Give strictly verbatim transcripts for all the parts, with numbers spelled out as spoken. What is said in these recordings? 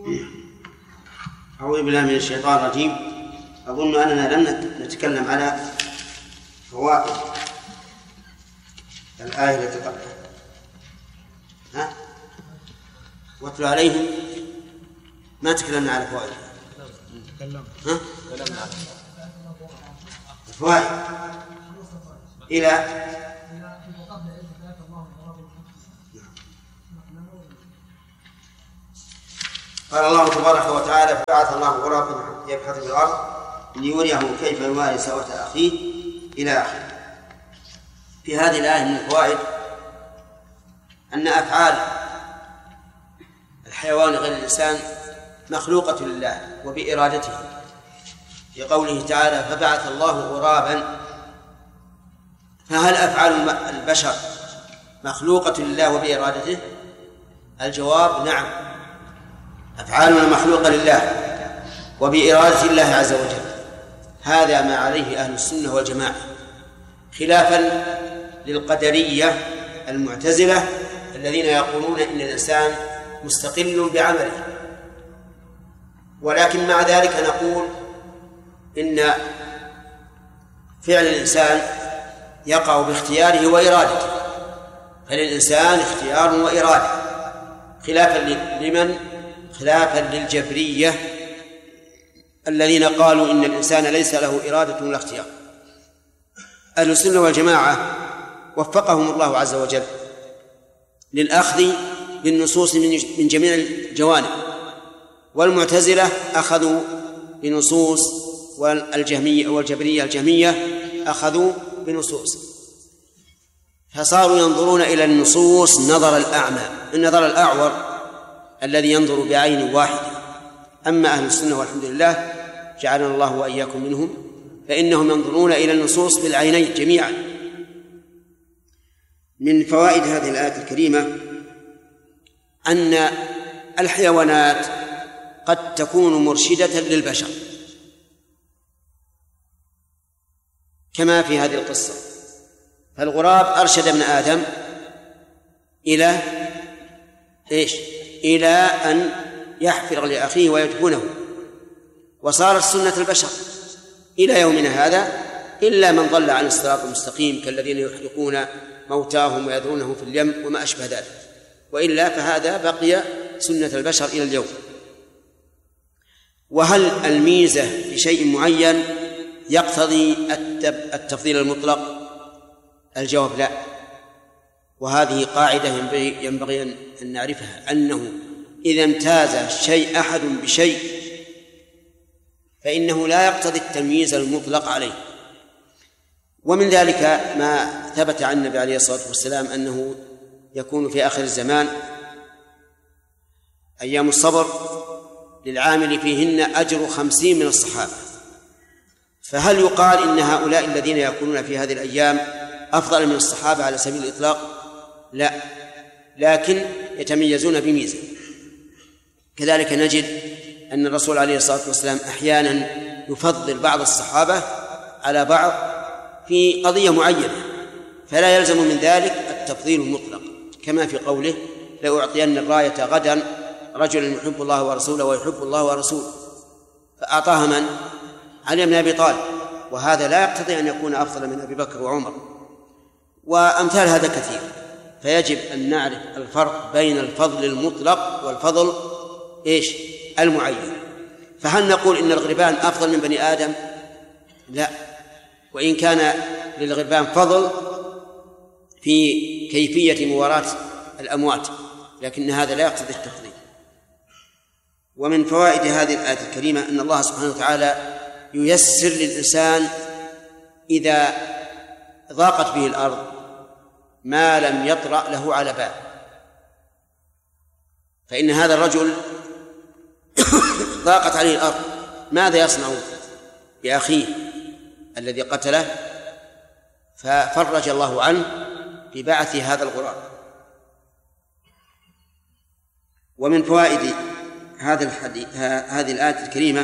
أعوذ بالله من الشيطان الرجيم. أظن أننا لم نتكلم على فوائد الآية التي قبلها. ها؟ واتلو عليهم. ما تكلمنا على فوائد. تكلمنا. ها؟ فوائد إلى قال الله تبارك وتعالى: فبعث الله غرابا يبحث في الأرض ليريه كيف يواري سوءة أخيه إلى آخره. في هذه الآية من الفوائد أن أفعال الحيوان غير الإنسان مخلوقة لله وبإرادته، في قوله تعالى: فبعث الله غرابا. فهل أفعال البشر مخلوقة لله وبإرادته؟ الجواب: نعم، أفعالنا مخلوقة لله وبإرادة الله عز وجل. هذا ما عليه أهل السنة والجماعة، خلافا للقدرية المعتزلة الذين يقولون إن الإنسان مستقل بعمله. ولكن مع ذلك نقول إن فعل الإنسان يقع باختياره وإرادته، فللإنسان اختيار وإرادة، خلافا لمن؟ خلافا للجبرية الذين قالوا إن الإنسان ليس له إرادة ولا اختيار. أهل السنة والجماعة وفقهم الله عز وجل للأخذ بالنصوص من جميع الجوانب، والمعتزلة أخذوا بنصوص، والجهمية والجبرية الجهمية أخذوا بنصوص، فصاروا ينظرون إلى النصوص نظر الأعمى، النظر الأعور الذي ينظر بعين واحدة. أما أهل السنة والحمد لله جعلنا الله وإياكم منهم، فإنهم ينظرون إلى النصوص بالعينين جميعا. من فوائد هذه الآية الكريمة أن الحيوانات قد تكون مرشدة للبشر، كما في هذه القصة، فالغراب أرشد ابن آدم إلى إيش؟ إلى أن يحفر لأخيه ويدفنه، وصارت سنة البشر إلى يومنا هذا، إلا من ضل عن الصراط المستقيم كالذين يحرقون موتاهم ويذرونهم في اليم وما أشبه ذلك، وإلا فهذا بقي سنة البشر إلى اليوم. وهل الميزة في شيء معين يقتضي التفضيل المطلق؟ الجواب لا، وهذه قاعدة ينبغي أن نعرفها، أنه إذا امتاز شيء أحد بشيء فإنه لا يقتضي التمييز المطلق عليه. ومن ذلك ما ثبت عن النبي عليه الصلاة والسلام أنه يكون في آخر الزمان أيام الصبر للعامل فيهن أجر خمسين من الصحابة. فهل يقال إن هؤلاء الذين يكونون في هذه الأيام أفضل من الصحابة على سبيل الإطلاق؟ لا، لكن يتميزون بميزة. كذلك نجد أن الرسول عليه الصلاة والسلام أحيانا يفضل بعض الصحابة على بعض في قضية معينة، فلا يلزم من ذلك التفضيل المطلق، كما في قوله: لأعطين الراية غدا رجل يحب الله ورسوله ويحب الله ورسوله، فأعطاها من؟ علي بن أبي طالب، وهذا لا يقتضي أن يكون أفضل من أبي بكر وعمر، وأمثال هذا كثير. فيجب أن نعرف الفرق بين الفضل المطلق والفضل إيش؟ المعين. فهل نقول إن الغربان أفضل من بني آدم؟ لا، وإن كان للغربان فضل في كيفية مواراة الأموات، لكن هذا لا يقتضي التفضيل. ومن فوائد هذه الآية الكريمة أن الله سبحانه وتعالى ييسر للإنسان إذا ضاقت به الأرض ما لم يطرأ له على بال. فإن هذا الرجل ضاقت عليه الأرض، ماذا يصنع بأخيه الذي قتله؟ ففرج الله عنه ببعث هذا الغراب. ومن فوائد هذا الحديث هذه الآية الكريمة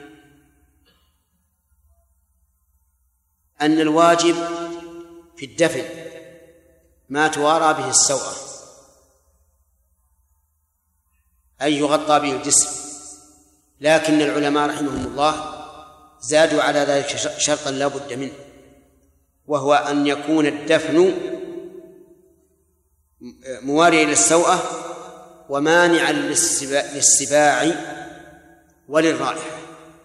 أن الواجب في الدفن ما توارى به السوءة، أي يغطى به الجسم لكن العلماء رحمهم الله زادوا على ذلك شرطا لا بد منه، وهو أن يكون الدفن مواريا للسوءة ومانعا للسباع وللرائحة.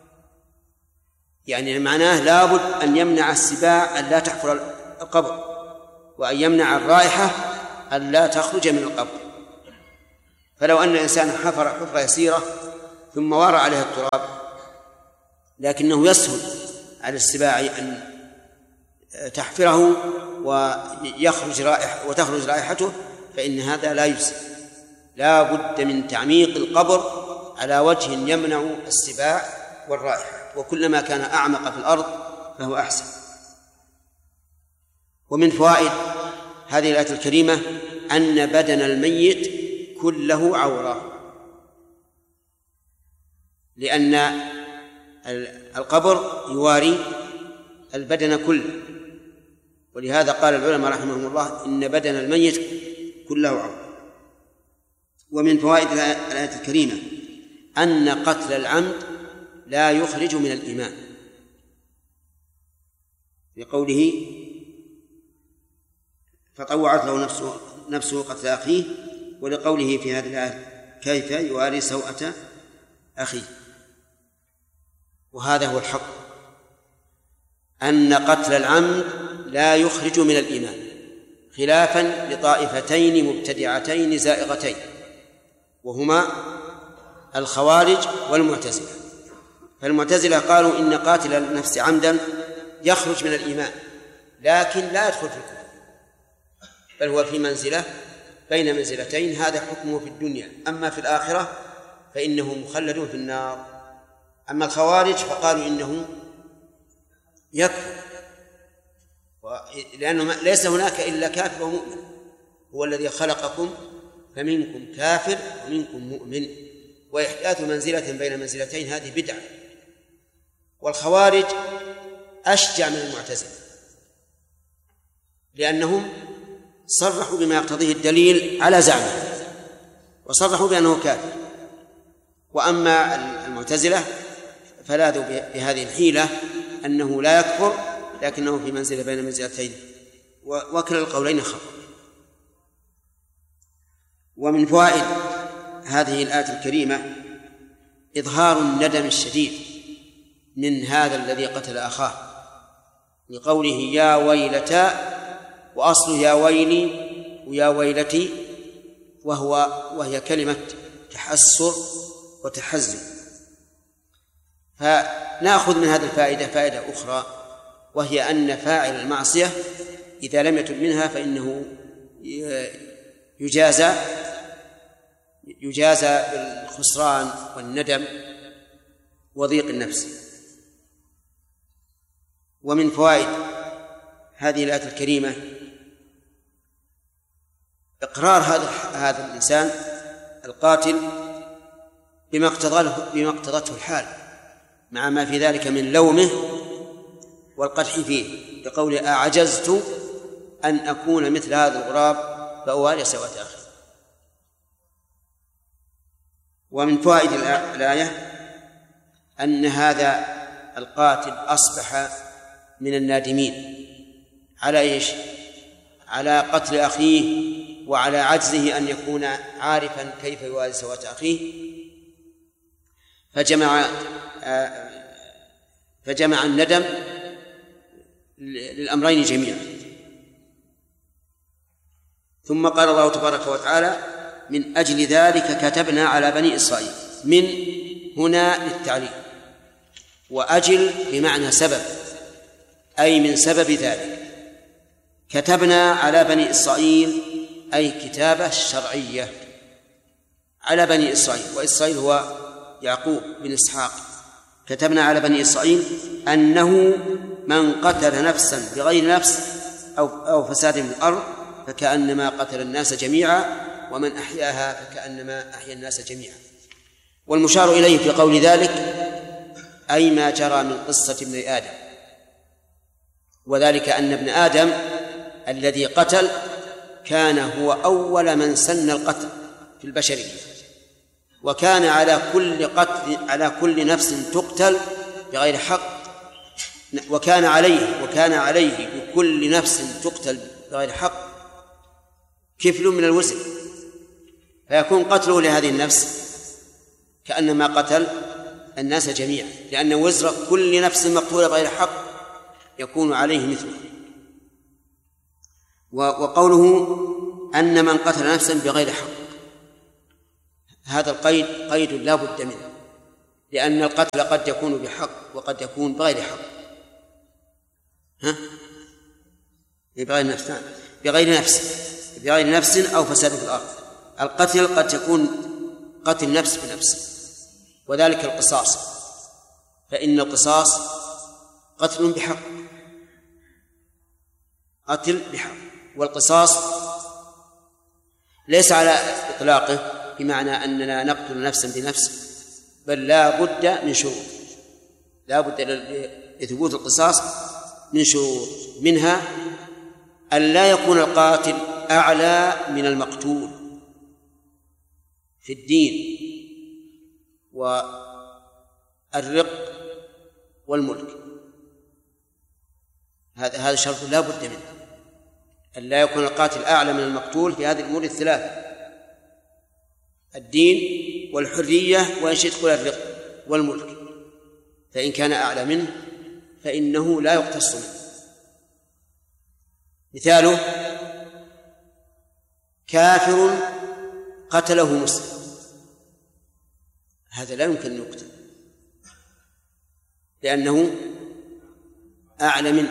يعني معناه لابد أن يمنع السباع أن لا تحفر القبر، وأن يمنع الرائحة أن لا تخرج من القبر. فلو أن الإنسان حفر حفرة يسيرة ثم وارى عليها التراب لكنه يسهل على السباع أن تحفره ويخرج رائحة وتخرج رائحته، فإن هذا لا يجزي. لا بد من تعميق القبر على وجه يمنع السباع والرائحة، وكلما كان أعمق في الأرض فهو أحسن. ومن فوائد هذه الآية الكريمة أن بدن الميت كله عورة، لأن القبر يواري البدن كله، ولهذا قال العلماء رحمهم الله إن بدن الميت كله عورة. ومن فوائد الآية الكريمة أن قتل العمد لا يخرج من الإيمان، لقوله فطوعت له نفسه, نفسه قتل أخيه، ولقوله في هذه الآية كيف يواري سوءة أخيه. وهذا هو الحق، أن قتل العمد لا يخرج من الإيمان، خلافا لطائفتين مبتدعتين زائغتين، وهما الخوارج والمعتزلة. فالمعتزلة قالوا إن قاتل النفس عمدا يخرج من الإيمان لكن لا يدخل في الكفر، بل هو في منزلة بين منزلتين، هذا حكمه في الدنيا، أما في الآخرة فإنه مخلد في النار. أما الخوارج فقالوا إنه يكفر، لأنه ليس هناك إلا كافر ومؤمن، هو الذي خلقكم فمنكم كافر ومنكم مؤمن، وإحداث منزلة بين منزلتين هذه بدعة. والخوارج أشجع من المعتزلة، لأنهم صرحوا بما يقتضيه الدليل على زعمه وصرحوا بأنه كافر. وأما المعتزلة فلاذوا بهذه الحيلة أنه لا يكفر لكنه في منزلة بين منزلتين، وكلا القولين خطأ. ومن فوائد هذه الآية الكريمة إظهار الندم الشديد من هذا الذي قتل أخاه، لقوله يا ويلتا، وأصل يا ويلي ويا ويلتي، وهو وهي كلمة تحسر وتحزن. فنأخذ من هذه الفائدة فائدة أخرى، وهي أن فاعل المعصية إذا لم يتب منها فإنه يجازى يجازى بالخسران والندم وضيق النفس. ومن فوائد هذه الآية الكريمة إقرار هذا هذا الإنسان القاتل بما اقتضته بما اقتضته الحال، مع ما في ذلك من لومه والقدح فيه، بقوله أعجزت أن أكون مثل هذا الغراب فأواري سوءة أخي. ومن فوائد الآية أن هذا القاتل أصبح من النادمين على إيش؟ على قتل أخيه وعلى عجزه أن يكون عارفا كيف يواري سوءة أخيه، فجمع فجمع الندم للأمرين جميعا. ثم قال الله تبارك وتعالى من أجل ذلك كتبنا على بني إسرائيل، من هنا للتعليل، وأجل بمعنى سبب، أي من سبب ذلك كتبنا على بني إسرائيل، أي كتابة شرعية على بني إسرائيل، وإسرائيل هو يعقوب بن إسحاق. كتبنا على بني إسرائيل أنه من قتل نفسا بغير نفس أو, أو فساد في الأرض فكأنما قتل الناس جميعا، ومن أحياها فكأنما أحيا الناس جميعا. والمشار إليه في قول ذلك أي ما جرى من قصة ابن آدم، وذلك أن ابن آدم الذي قتل كان هو أول من سن القتل في البشرية، وكان على كل قتل على كل نفس تقتل بغير حق وكان عليه وكان عليه بكل نفس تقتل بغير حق كفل من الوزر، فيكون قتله لهذه النفس كأنما قتل الناس جميعا، لأن وزر كل نفس مقتولة بغير حق يكون عليه مثله. وقوله أن من قتل نفسا بغير حق، هذا القيد قيد لا بد منه، لأن القتل قد يكون بحق وقد يكون بغير حق. ها؟ بغير نفس بغير نفس بغير نفس أو فساد في الأرض. القتل قد يكون قتل نفس بنفس، وذلك القصاص، فإن القصاص قتل بحق، قتل بحق. والقصاص ليس على إطلاقه بمعنى أننا نقتل نفسا بنفس، بل لا بد من شروط، لا بد لثبوت القصاص من شروط، منها أن لا يكون القاتل أعلى من المقتول في الدين والرق والملك. هذا هذا شرط لا بد منه، أن لا يكون القاتل أعلى من المقتول في هذه الأمور الثلاثة: الدين والحرية وإن شئت قل الرق والملك. فإن كان أعلى منه فإنه لا يقتص منه. مثاله: كافر قتله مسلم، هذا لا يمكن أن يقتل لأنه أعلى منه.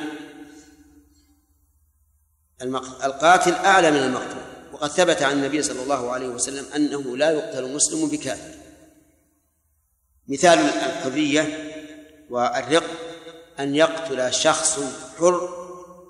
القاتل أعلى من المقتول، وقد ثبت عن النبي صلى الله عليه وسلم أنه لا يقتل مسلم بكافر. مثال الحرية والرق أن يقتل شخص حر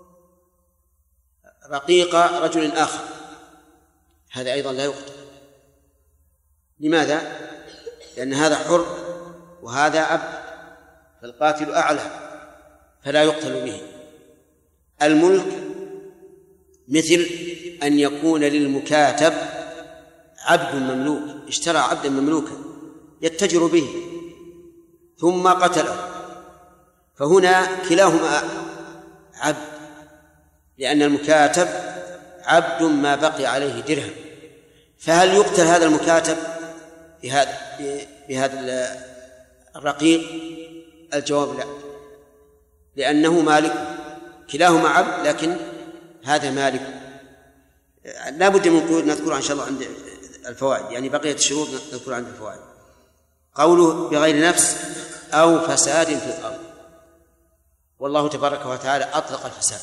رقيق رجل آخر، هذا أيضا لا يقتل. لماذا؟ لأن هذا حر وهذا عبد، فالقاتل أعلى فلا يقتل به. الملك مثل أن يكون للمكاتب عبد مملوك، اشترى عبدا مملوكا يتجر به ثم قتله، فهنا كلاهما عبد، لأن المكاتب عبد ما بقي عليه درهم. فهل يقتل هذا المكاتب بهذا بهذا الرقيق؟ الجواب لا، لأنه مالك، كلاهما عبد لكن هذا مالك. لا بد من قيود نذكرها إن شاء الله عند الفوائد، يعني بقية الشروط نذكرها عند الفوائد. قوله بغير نفس أو فساد في الأرض، والله تبارك وتعالى أطلق الفساد،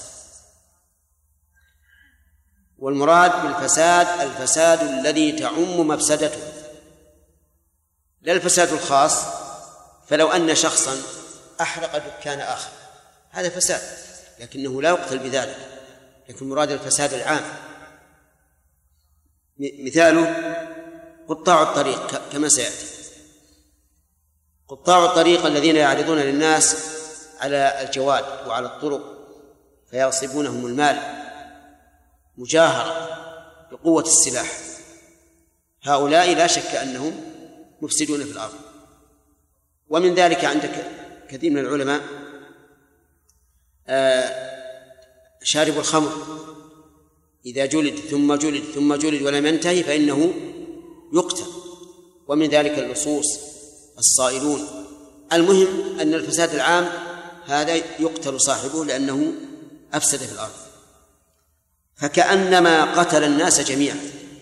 والمراد بالفساد الفساد الذي تعم مفسدته، لا الفساد الخاص. فلو أن شخصا أحرق دكان آخر هذا فساد، لكنه لا يقتل بذلك، لكن مراد الفساد العام. مثاله قطاع الطريق كما سيأتي. قطاع الطريق الذين يعرضون للناس على الجواد وعلى الطرق فيغصبونهم المال مجاهرة بقوة السلاح، هؤلاء لا شك أنهم مفسدون في الأرض. ومن ذلك عندك كثير من العلماء شارب الخمر إذا جلد ثم جلد ثم جلد ولم ينتهي فإنه يقتل، ومن ذلك اللصوص الصائلون. المهم أن الفساد العام هذا يقتل صاحبه لأنه أفسد في الأرض، فكأنما قتل الناس جميعا،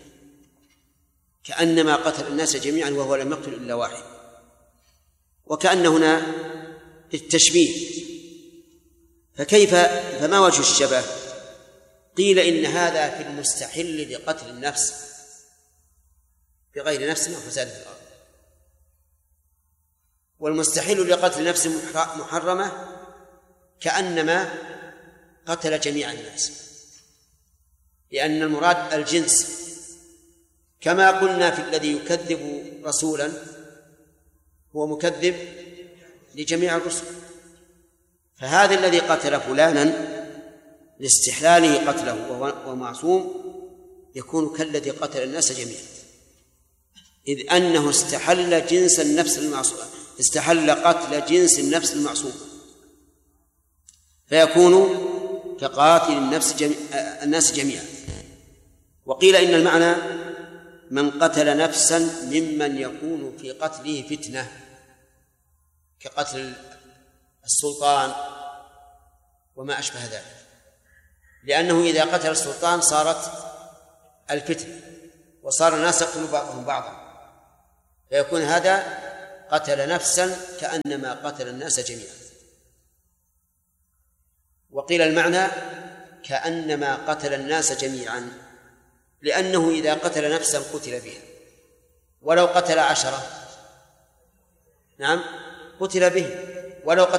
كأنما قتل الناس جميعا وهو لم يقتل إلا واحد. وكأن هنا التشبيه، فكيف فما وجه الشبه؟ قيل إن هذا في المستحل لقتل النفس بغير نفس وفساد في الأرض، والمستحيل لقتل نفس محرمة كأنما قتل جميع الناس، لأن المراد الجنس، كما قلنا في الذي يكذب رسولا هو مكذب لجميع الرسل. فهذا الذي قتل فلانا لاستحلاله قتله وهو معصوم يكون كالذي قتل الناس جميعا. إذ أنه استحل جنس النفس المعصوم، استحل قتل جنس النفس المعصوم، فيكون كقاتل النفس جميع الناس جميعا. وقيل إن المعنى من قتل نفسا ممن يكون في قتله فتنة، كقتل السلطان وما أشبه ذلك، لأنه إذا قتل السلطان صارت الفتنة وصار الناس يقتلون بعضهم بعضا، فيكون هذا قتل نفسا كأنما قتل الناس جميعا. وقيل المعنى كأنما قتل الناس جميعا، لأنه إذا قتل نفسا قتل بها، ولو قتل عشرة نعم قتل به، ولو قتل